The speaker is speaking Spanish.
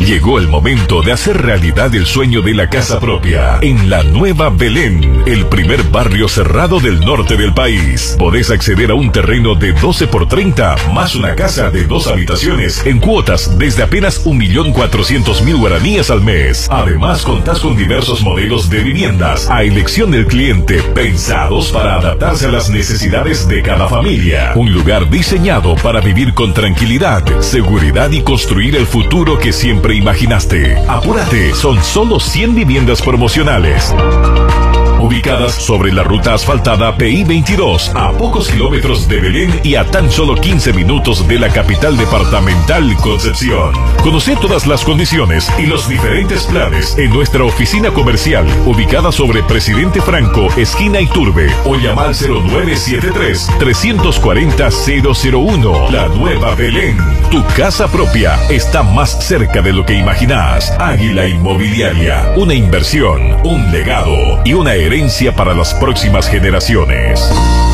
Llegó el momento de hacer realidad el sueño de la casa propia en la Nueva Belén, el primer barrio cerrado del norte del país. Podés acceder a un terreno de 12 por 30 más una casa de 2 habitaciones en cuotas desde apenas 1.400.000 guaraníes al mes. Además, contás con diversos modelos de viviendas a elección del cliente, pensados para adaptarse a las necesidades de cada familia. Un lugar diseñado para vivir con tranquilidad, seguridad y construir el futuro que siempre imaginaste. Apúrate, son solo 100 viviendas promocionales. Ubicadas sobre la ruta asfaltada PI 22, a pocos kilómetros de Belén y a tan solo 15 minutos de la capital departamental Concepción. Conoce todas las condiciones y los diferentes planes en nuestra oficina comercial, ubicada sobre Presidente Franco, esquina Iturbe, o llama al 0973-340-001. La Nueva Belén, tu casa propia, está más cerca de lo que imaginás. Águila Inmobiliaria, una inversión, un legado y una herencia para las próximas generaciones.